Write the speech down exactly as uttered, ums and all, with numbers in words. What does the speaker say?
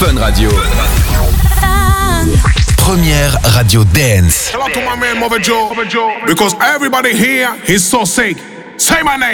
Fun Radio. Première radio dance. Hello to my man Mother Joe, because everybody here is so sick. Say my name.